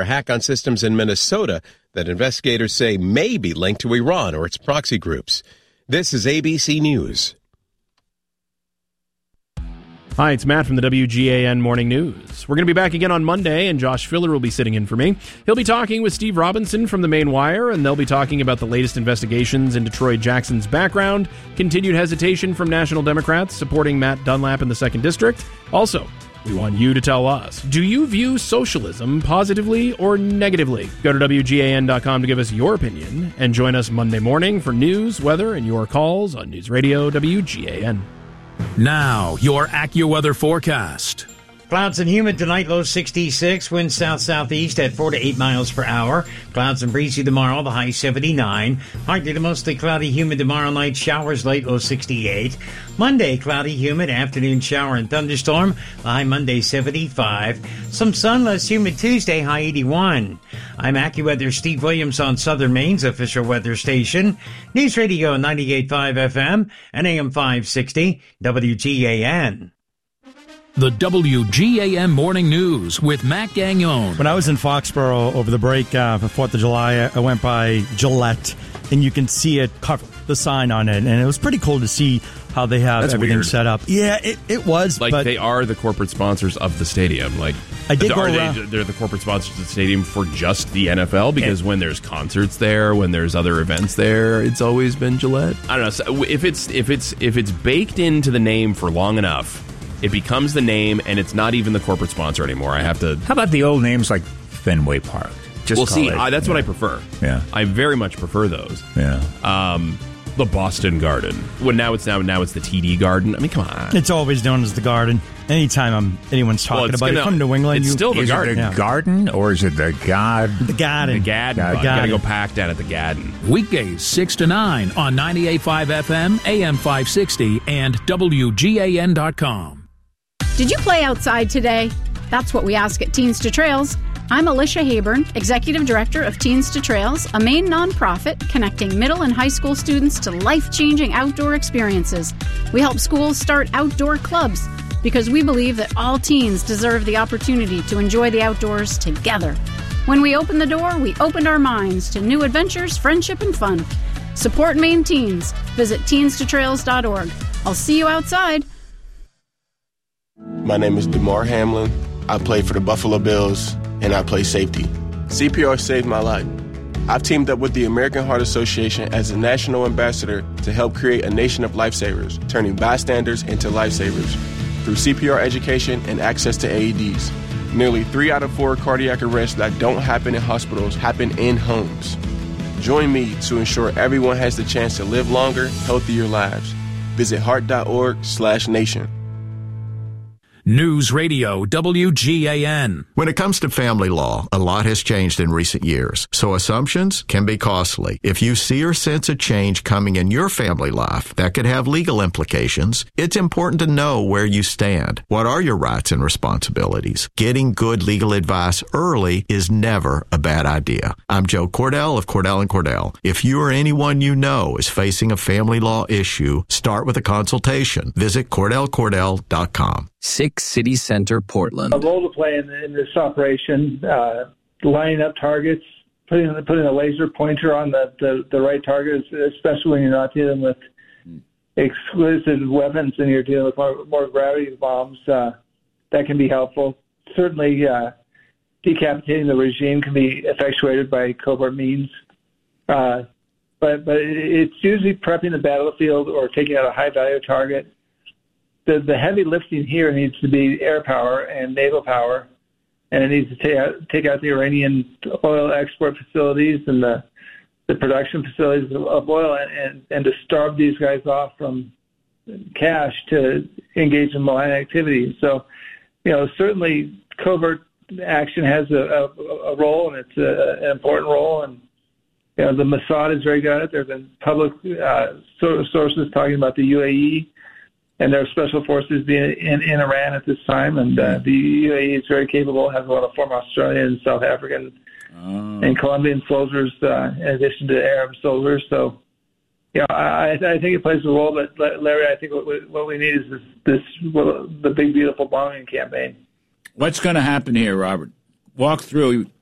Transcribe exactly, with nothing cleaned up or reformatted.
for hack on systems in Minnesota that investigators say may be linked to Iran or its proxy groups. This is A B C News. Hi, it's Matt from the W G A N Morning News. We're going to be back again on Monday, and Josh Filler will be sitting in for me. He'll be talking with Steve Robinson from the Maine Wire, and they'll be talking about the latest investigations into Troy Jackson's background, continued hesitation from National Democrats supporting Matt Dunlap in the second District. Also, we want you to tell us, do you view socialism positively or negatively? Go to W G A N dot com to give us your opinion, and join us Monday morning for news, weather, and your calls on News Radio W G A N. Now, your AccuWeather forecast. Clouds and humid tonight, low sixty-six, winds south-southeast at four to eight miles per hour. Clouds and breezy tomorrow, the high seventy-nine. Partly to mostly cloudy, humid tomorrow night, showers late, low sixty-eight. Monday, cloudy, humid, afternoon shower and thunderstorm, the high Monday seventy-five. Some sun, less humid Tuesday, high eighty-one. I'm AccuWeather Steve Williams on Southern Maine's official weather station, News Radio ninety-eight point five F M and A M five sixty, W G A N. The W G A N Morning News with Matt Gagnon. When I was in Foxborough over the break uh, for fourth of July, I went by Gillette, and you can see it covered, the sign on it, and it was pretty cool to see how they have That's everything weird. set up. Yeah, it, it was. Like, but they are the corporate sponsors of the stadium. Like, I did are go they, around. They're the corporate sponsors of the stadium for just the N F L, because and, when there's concerts there, when there's other events there, it's always been Gillette. I don't know. So if it's if it's if it's baked into the name for long enough, it becomes the name, and it's not even the corporate sponsor anymore. I have to. How about the old names like Fenway Park? Just well, see, it, I, that's yeah. what I prefer. Yeah, I very much prefer those. Yeah. Um, the Boston Garden. Well, now it's now now it's the T D Garden. I mean, come on. It's always known as the Garden. Anytime I'm anyone's talking well, about gonna, it from New England, it's you, still the is Garden. it the Yeah. Garden or is it the God? The Garden. The Garden. The You gotta go pack down at the Garden. Weekdays six to nine on ninety-eight point five F M, A M five sixty, and W G A N dot com. Did you play outside today? That's what we ask at Teens to Trails. I'm Alicia Hayburn, Executive Director of Teens to Trails, a Maine nonprofit connecting middle and high school students to life-changing outdoor experiences. We help schools start outdoor clubs because we believe that all teens deserve the opportunity to enjoy the outdoors together. When we opened the door, we opened our minds to new adventures, friendship, and fun. Support Maine teens. Visit teens to trails dot org. I'll see you outside. My name is DeMar Hamlin. I play for the Buffalo Bills, and I play safety. C P R saved my life. I've teamed up with the American Heart Association as a national ambassador to help create a nation of lifesavers, turning bystanders into lifesavers through C P R education and access to A E Ds. Nearly three out of four cardiac arrests that don't happen in hospitals happen in homes. Join me to ensure everyone has the chance to live longer, healthier lives. Visit heart.org slash nation. News Radio W G A N. When it comes to family law, a lot has changed in recent years, so assumptions can be costly. If you see or sense a change coming in your family life that could have legal implications, it's important to know where you stand. What are your rights and responsibilities? Getting good legal advice early is never a bad idea. I'm Joe Cordell of Cordell and Cordell. If you or anyone you know is facing a family law issue, start with a consultation. Visit Cordell Cordell dot com. Six City Center, Portland. A role to play in, in this operation, uh, lining up targets, putting putting a laser pointer on the, the, the right target, especially when you're not dealing with exquisite weapons and you're dealing with more, more gravity bombs. Uh, that can be helpful. Certainly, uh, decapitating the regime can be effectuated by covert means. Uh, but but it's usually prepping the battlefield or taking out a high-value target. The, the heavy lifting here needs to be air power and naval power, and it needs to take out, take out the Iranian oil export facilities and the, the production facilities of, of oil and, and, and to starve these guys off from cash to engage in malign activities. So, you know, certainly covert action has a, a, a role, and it's a, an important role, and you know, the Mossad is very good at it. There have been public uh, sources talking about the U A E and their special forces being in, in Iran at this time. And uh, the U A E is very capable, has a lot of former Australian and South African oh. and Colombian soldiers uh, in addition to Arab soldiers. So, you know, I, I think it plays a role. But, Larry, I think what we, what we need is this, this well, the big, beautiful bombing campaign. What's going to happen here, Robert? Walk through.